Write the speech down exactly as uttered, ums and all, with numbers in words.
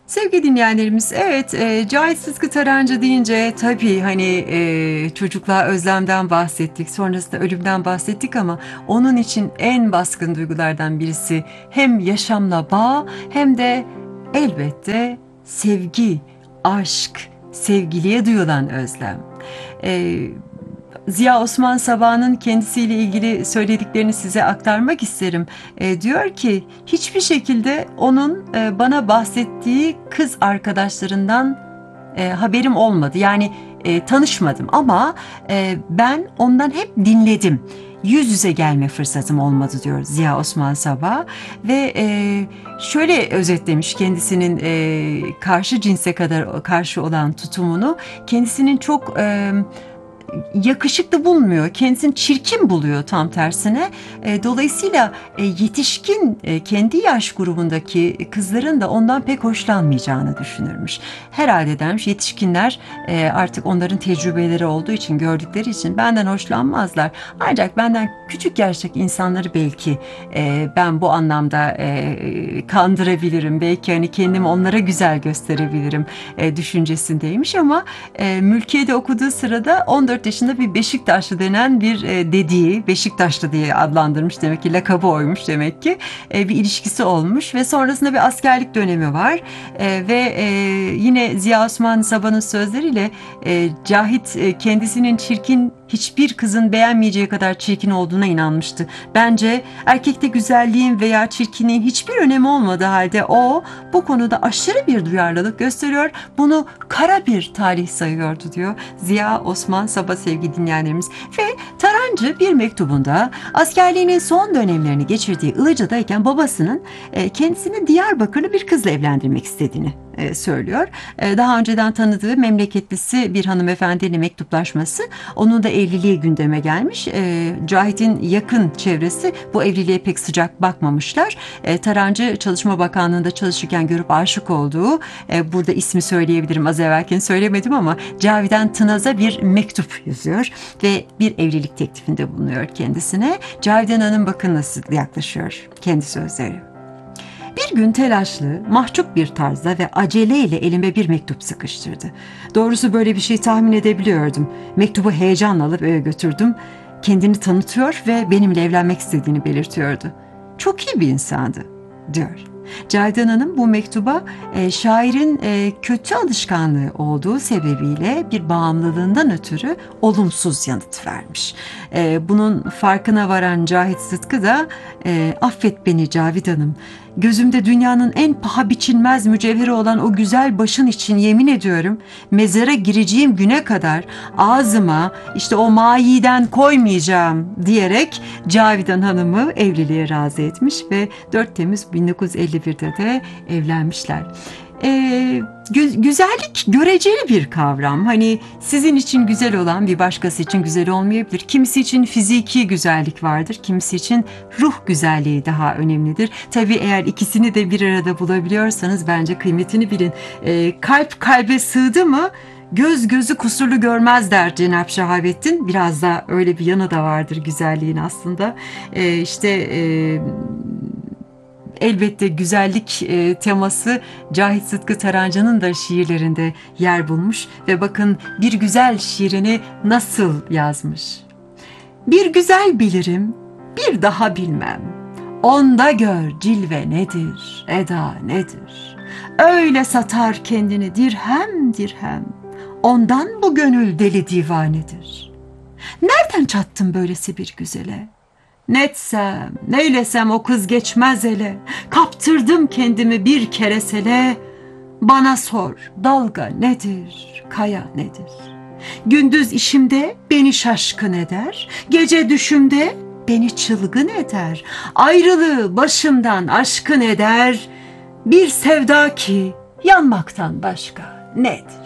Sevgili dinleyenlerimiz, evet, e, Cahit Sıtkı Tarancı deyince tabii hani e, çocukluğa özlemden bahsettik, sonrasında ölümden bahsettik ama onun için en baskın duygulardan birisi hem yaşamla bağ hem de elbette sevgi, aşk, sevgiliye duyulan özlem. E, Ziya Osman Sabah'ın kendisiyle ilgili söylediklerini size aktarmak isterim. E, diyor ki hiçbir şekilde onun e, bana bahsettiği kız arkadaşlarından e, haberim olmadı. Yani e, tanışmadım ama e, ben ondan hep dinledim. Yüz yüze gelme fırsatım olmadı diyor Ziya Osman Sabah ve e, şöyle özetlemiş kendisinin e, karşı cinse kadar karşı olan tutumunu. Kendisinin çok e, yakışıklı bulmuyor, kendisini çirkin buluyor tam tersine. E, dolayısıyla e, yetişkin e, kendi yaş grubundaki kızların da ondan pek hoşlanmayacağını düşünürmüş. Herhalde demiş yetişkinler e, artık onların tecrübeleri olduğu için, gördükleri için benden hoşlanmazlar. Ancak benden küçük yaştaki insanları belki e, ben bu anlamda e, kandırabilirim. Belki hani kendimi onlara güzel gösterebilirim e, düşüncesindeymiş ama e, Mülkiye'de okuduğu sırada on dört yaşında bir Beşiktaşlı denen bir e, dediği, Beşiktaşlı diye adlandırmış demek ki, lakabı oymuş demek ki, e, bir ilişkisi olmuş ve sonrasında bir askerlik dönemi var e, ve e, yine Ziya Osman Sabah'ın sözleriyle e, Cahit e, kendisinin çirkin, hiçbir kızın beğenmeyeceği kadar çirkin olduğuna inanmıştı. Bence erkekte güzelliğin veya çirkinliğin hiçbir önemi olmadığı halde o bu konuda aşırı bir duyarlılık gösteriyor. Bunu kara bir talih sayıyordu diyor Ziya Osman Sabah, sevgili dinleyenlerimiz. Ve Tarancı bir mektubunda askerliğinin son dönemlerini geçirdiği Ilıca'dayken babasının kendisini Diyarbakırlı bir kızla evlendirmek istediğini söylüyor. Daha önceden tanıdığı memleketlisi bir hanımefendiyle mektuplaşması, onun da evliliği gündeme gelmiş. Cahit'in yakın çevresi bu evliliğe pek sıcak bakmamışlar. Tarancı Çalışma Bakanlığı'nda çalışırken görüp aşık olduğu, burada ismi söyleyebilirim, az evvelken söylemedim ama Cavidan Tınaz'a bir mektup yazıyor ve bir evlilik teklifinde bulunuyor kendisine. Cavidan Hanım bakın nasıl yaklaşıyor, kendi sözleri. Bir gün telaşlı, mahcup bir tarzda ve aceleyle elime bir mektup sıkıştırdı. Doğrusu böyle bir şey tahmin edebiliyordum. Mektubu heyecanla alıp eve götürdüm. Kendini tanıtıyor ve benimle evlenmek istediğini belirtiyordu. Çok iyi bir insandı, diyor. Cavidan Hanım bu mektuba e, şairin e, kötü alışkanlığı olduğu sebebiyle bir bağımlılığından ötürü olumsuz yanıt vermiş. E, bunun farkına varan Cahit Sıtkı da e, affet beni Cavidan'ım, gözümde dünyanın en paha biçilmez mücevheri olan o güzel başın için yemin ediyorum, mezara gireceğim güne kadar ağzıma işte o mayiden koymayacağım diyerek Cavidan Hanım'ı evliliğe razı etmiş ve dört Temmuz bin dokuz yüz elli birde de evlenmişler. Ee, gü- güzellik göreceli bir kavram. Hani sizin için güzel olan bir başkası için güzel olmayabilir. Kimisi için fiziki güzellik vardır, kimisi için ruh güzelliği daha önemlidir. Tabii eğer ikisini de bir arada bulabiliyorsanız bence kıymetini bilin. Ee, kalp kalbe sığdı mı göz gözü kusurlu görmez der Cenab-ı Şahabettin. Biraz da öyle bir yanı da vardır güzelliğin aslında. Ee, işte e, elbette güzellik e, teması Cahit Sıtkı Tarancı'nın da şiirlerinde yer bulmuş ve bakın bir güzel şiirini nasıl yazmış. Bir güzel bilirim, bir daha bilmem. Onda gör cilve nedir, eda nedir. Öyle satar kendini dirhem dirhem. Ondan bu gönül deli divanedir. Nereden çattım böylesi bir güzele? Netsem, neylesem o kız geçmez ele. Kaptırdım kendimi bir keresele. Bana sor, dalga nedir, kaya nedir? Gündüz işimde beni şaşkın eder, gece düşümde beni çılgın eder. Ayrılığı başımdan aşkın eder, bir sevda ki yanmaktan başka nedir?